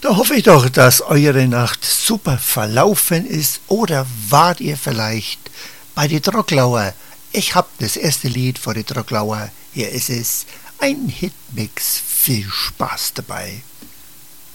Da hoffe ich doch, dass eure Nacht super verlaufen ist. Oder wart ihr vielleicht bei die Trocklauer? Ich hab das erste Lied vor die Trocklauer. Hier ist es, ein Hitmix. Viel Spaß dabei.